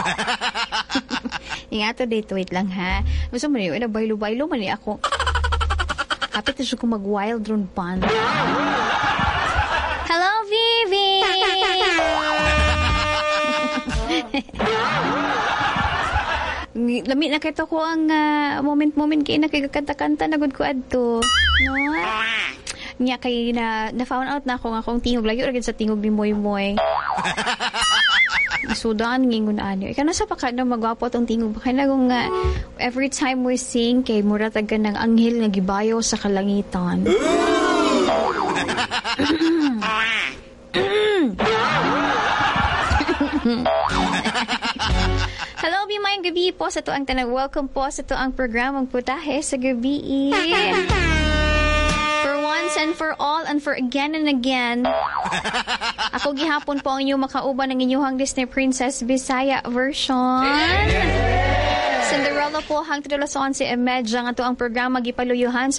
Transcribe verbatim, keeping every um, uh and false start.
Ingato dito, wait lang ha. Gusto mo niyo, baylo-baylo man ni ako. Kapit na siya kung mag-wild run pan. Hello, Vivi! Lami na kito ko ang uh, moment-moment kay nakikakanta-kanta nagod ko adto. No? Nya kay na na-found out na ako nga akong tingog lagi ura sa tingog ni Moy Moy. Sudan ngingon ano. Ikaw nasa pa ka na magwapo tong tingog. Kaya na kung uh, every time we sing kay muratag ka ng anghel nga gibayo sa kalangitan. Hello, Be Mayang gabi po sa tuang tanang. Welcome po sa tuang programang Putahe sa Gabi. For once and for all and for again and again, ako gihapon po ang inyong makauban ng inyong Disney Princess Bisaya version. Cinderella po hang tudulason si Emedja nga tuang programa gipaluyuhan sa